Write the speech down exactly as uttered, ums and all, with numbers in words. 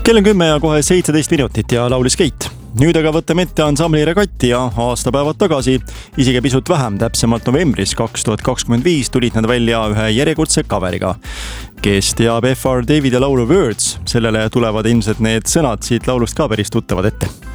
Kell on kümme ja kohe seitseteist minutit ja laulis Keit. Nüüd aga võtame ette ansambli Regatti ja aastapäevad tagasi, isegi pisut vähem, täpsemalt novembris kaks tuhat kakskümmend viis tulid nad välja ühe järjekordse kaveriga. Kes teab F R Davidi laulu Words, sellele tulevad ilmselt need sõnad siit laulust ka päris tuttavad ette.